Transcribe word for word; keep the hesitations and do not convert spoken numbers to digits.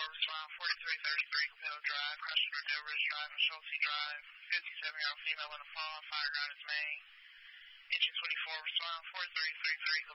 respond forty-three thirty-three Capel Drive, crossing Rodeo Ridge Drive and Schulte Drive. fifty-seven-year-old female in a fall, fireground is main. Engine twenty-four, respond forty-three thirty-three